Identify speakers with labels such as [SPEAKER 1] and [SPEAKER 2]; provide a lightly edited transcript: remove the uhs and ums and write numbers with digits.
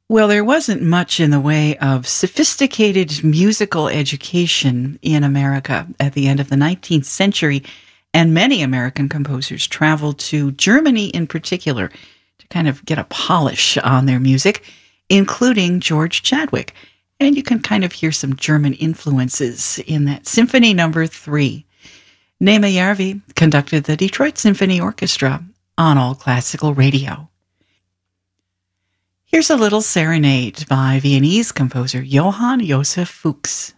[SPEAKER 1] Well, there wasn't much in the way of sophisticated musical education in America at the end of the 19th century, and many American composers traveled to Germany in particular to kind of get a polish on their music, including George Chadwick. And you can kind of hear some German influences in that Symphony Number 3. Nema Järvi conducted the Detroit Symphony Orchestra on All Classical Radio. Here's a little serenade by Viennese composer Johann Joseph Fuchs.